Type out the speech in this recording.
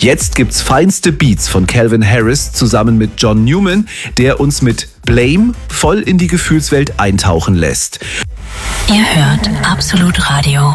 Jetzt gibt's feinste Beats von Calvin Harris zusammen mit John Newman, der uns mit Blame voll in die Gefühlswelt eintauchen lässt. Ihr hört Absolut Radio.